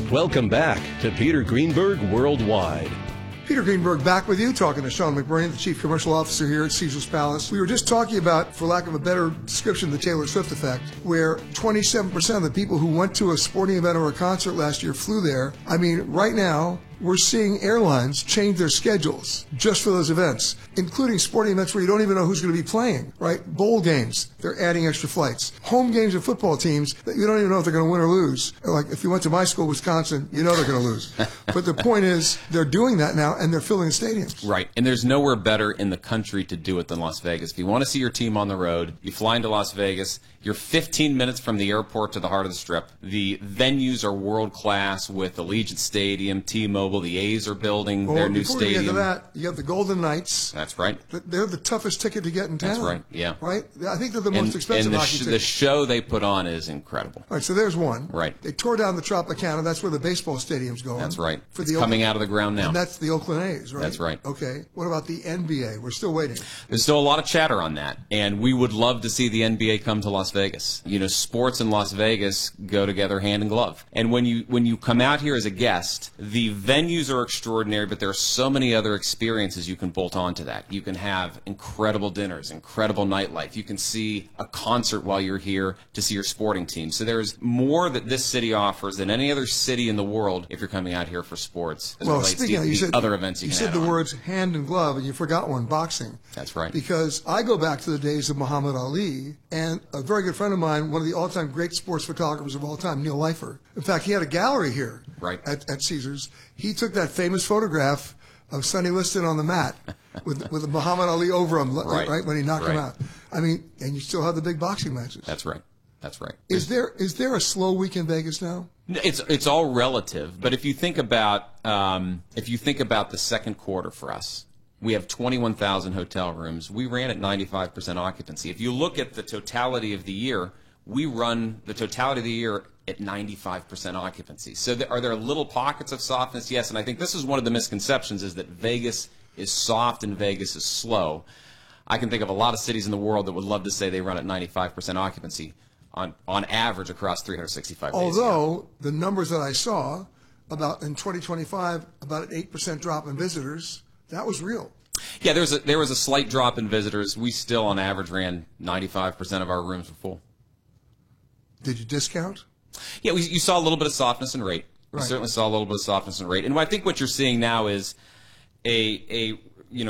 Welcome back to Peter Greenberg Worldwide. Peter Greenberg back with you, talking to Sean McBurney, the Chief Commercial Officer here at Caesars Palace. We were just talking about, for lack of a better description, the Taylor Swift effect, where 27% of the people who went to a sporting event or a concert last year flew there. I mean, right now, we're seeing airlines change their schedules just for those events, including sporting events where you don't even know who's going to be playing, right? Bowl games, they're adding extra flights. Home games of football teams that you don't even know if they're going to win or lose. Like if you went to my school, Wisconsin, you know they're going to lose. But the point is, they're doing that now, and they're filling the stadiums. Right, and there's nowhere better in the country to do it than Las Vegas. If you want to see your team on the road, you fly into Las Vegas. You're 15 minutes from the airport to the heart of the Strip. The venues are world-class with Allegiant Stadium, T-Mobile. The A's are building their new stadium. Before you get to that, you have the Golden Knights. That's right. They're the toughest ticket to get in town. That's right, yeah. Right? I think they're the most expensive hockey ticket. The show they put on is incredible. All right, so there's one. Right. They tore down the Tropicana. That's where the baseball stadium's going. That's right. It's coming out of the ground now. And that's the Oakland A's, right? That's right. Okay. What about the NBA? We're still waiting. There's still a lot of chatter on that, and we would love to see the NBA come to Las Vegas. You know, sports and Las Vegas go together hand in glove. And when you come out here as a guest, the venues are extraordinary, but there are so many other experiences you can bolt onto that. You can have incredible dinners, incredible nightlife. You can see a concert while you're here to see your sporting team. So there's more that this city offers than any other city in the world if you're coming out here for sports. Well, speaking of, you said other events you said the words hand in glove, and you forgot one, boxing. That's right. Because I go back to the days of Muhammad Ali, and a very good friend of mine, one of the all-time great sports photographers of all time, Neil Leifer. In fact, he had a gallery here at Caesars. He took that famous photograph of Sonny Liston on the mat with Muhammad Ali over him, right, when he knocked him out. I mean, and you still have the big boxing matches. That's right. That's right. Is there a slow week in Vegas now? It's all relative, but if you think about the second quarter for us, we have 21,000 hotel rooms. We ran at 95% occupancy. If you look at the totality of the year, we run the totality of the year at 95% occupancy. So are there little pockets of softness? Yes, and I think this is one of the misconceptions, is that Vegas is soft and Vegas is slow. I can think of a lot of cities in the world that would love to say they run at 95% occupancy on average across 365 days. Although the numbers that I saw about in 2025, about an 8% drop in visitors, that was real. Yeah, there was a slight drop in visitors. We still, on average, ran 95% of our rooms were full. Did you discount? Yeah, you saw a little bit of softness in rate. We certainly saw a little bit of softness in rate. And I think what you're seeing now is the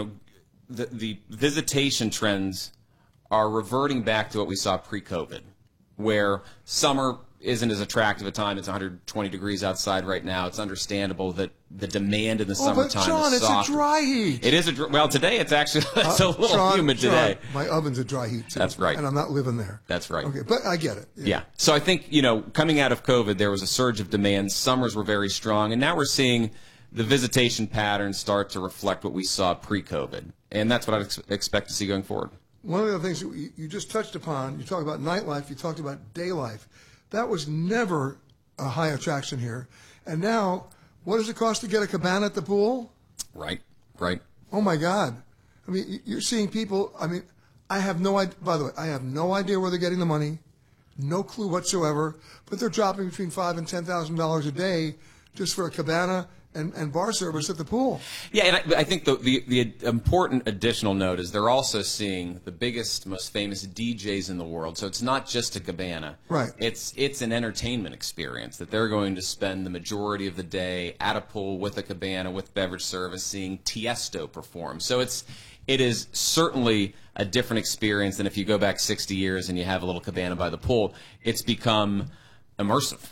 visitation trends are reverting back to what we saw pre-COVID, where summer isn't as attractive a time. It's 120 degrees outside right now. It's understandable that the demand in the summertime John, is soft. it's a dry heat. It is well, today it's actually it's a little humid today. My oven's a dry heat too. That's right. And I'm not living there. That's right. Okay, but I get it. Yeah. So I think, coming out of COVID, there was a surge of demand. Summers were very strong, and now we're seeing the visitation patterns start to reflect what we saw pre-COVID, and that's what I expect to see going forward. One of the things you just touched upon, you talked about nightlife, you talked about day life. That was never a high attraction here. And now, what does it cost to get a cabana at the pool? Right. Oh, my God. I mean, you're seeing people, I have no idea, by the way, I have no idea where they're getting the money, no clue whatsoever, but they're dropping between $5,000 and $10,000 a day just for a cabana and bar service at the pool. Yeah, and I think the important additional note is they're also seeing the biggest, most famous DJs in the world. So it's not just a cabana. Right. It's an entertainment experience that they're going to spend the majority of the day at a pool with a cabana, with beverage service, seeing Tiesto perform. So it is certainly a different experience than if you go back 60 years and you have a little cabana by the pool. It's become immersive.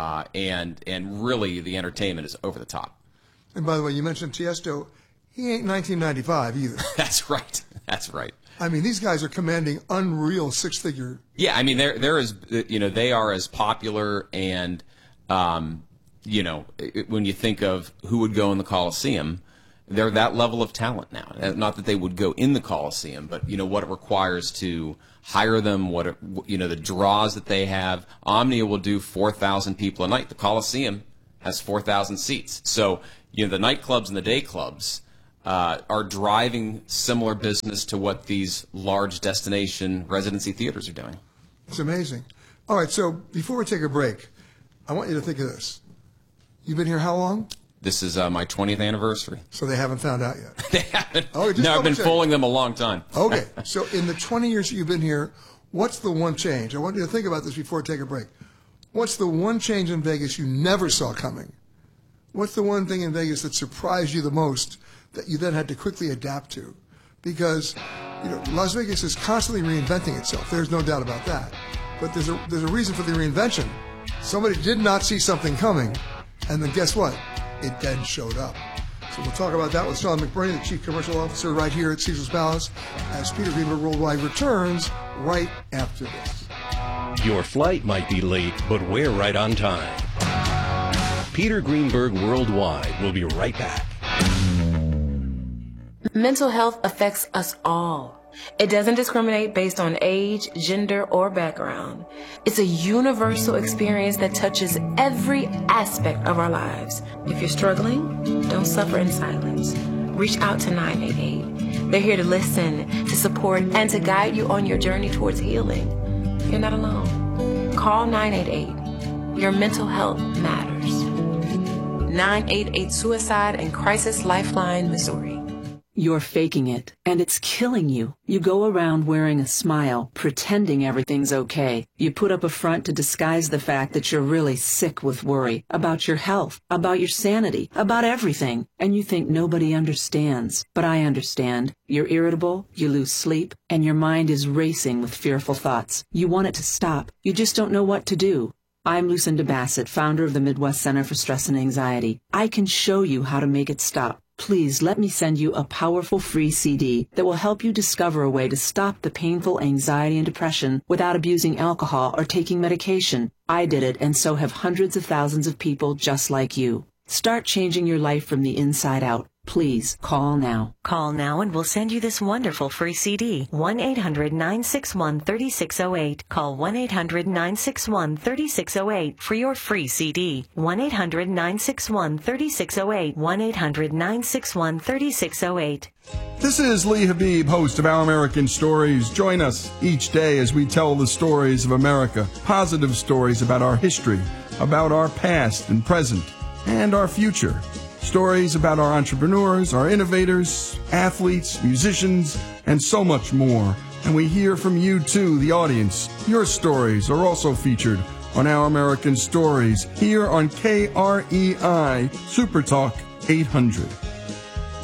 And really, the entertainment is over the top. And by the way, you mentioned Tiesto. He ain't 1995 either. That's right. That's right. I mean, these guys are commanding unreal six-figure. Yeah, I mean, they are as popular, and when you think of who would go in the Coliseum, they're that level of talent now. Not that they would go in the Coliseum, but what it requires to hire them, the draws that they have. Omnia will do 4,000 people a night. The Coliseum has 4,000 seats. So the nightclubs and the day clubs are driving similar business to what these large destination residency theaters are doing. It's amazing. All right, so before we take a break, I want you to think of this. You've been here how long? This is my 20th anniversary. So they haven't found out yet. They haven't. Oh, no, I've been fooling them a long time. Okay. So in the 20 years that you've been here, what's the one change? I want you to think about this before I take a break. What's the one change in Vegas you never saw coming? What's the one thing in Vegas that surprised you the most that you then had to quickly adapt to? Because, Las Vegas is constantly reinventing itself. There's no doubt about that. But there's a reason for the reinvention. Somebody did not see something coming, and then guess what? It then showed up. So we'll talk about that with Sean McBurney, the Chief Commercial Officer right here at Caesars Palace, as Peter Greenberg Worldwide returns right after this. Your flight might be late, but we're right on time. Peter Greenberg Worldwide will be right back. Mental health affects us all. It doesn't discriminate based on age, gender, or background. It's a universal experience that touches every aspect of our lives. If you're struggling, don't suffer in silence. Reach out to 988. They're here to listen, to support, and to guide you on your journey towards healing. You're not alone. Call 988. Your mental health matters. 988 Suicide and Crisis Lifeline, Missouri. You're faking it, and it's killing you. You go around wearing a smile, pretending everything's okay. You put up a front to disguise the fact that you're really sick with worry about your health, about your sanity, about everything. And you think nobody understands. But I understand. You're irritable, you lose sleep, and your mind is racing with fearful thoughts. You want it to stop. You just don't know what to do. I'm Lucinda Bassett, founder of the Midwest Center for Stress and Anxiety. I can show you how to make it stop. Please let me send you a powerful free CD that will help you discover a way to stop the painful anxiety and depression without abusing alcohol or taking medication. I did it, and so have hundreds of thousands of people just like you. Start changing your life from the inside out. Please call now. Call now and we'll send you this wonderful free CD. 1-800-961-3608. Call 1-800-961-3608 for your free CD. 1-800-961-3608. 1-800-961-3608. This is Lee Habib, host of Our American Stories. Join us each day as we tell the stories of America, positive stories about our history, about our past and present, and our future. Stories about our entrepreneurs, our innovators, athletes, musicians, and so much more. And we hear from you too, the audience. Your stories are also featured on Our American Stories here on KREI Super Talk 800.